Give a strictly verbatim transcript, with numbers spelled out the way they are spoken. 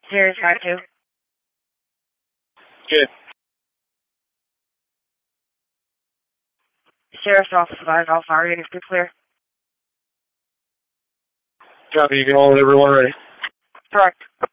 Zero five two. Good. Sheriff's Office five Alpha ratings be clear. Copy, you can hold everyone ready. Correct.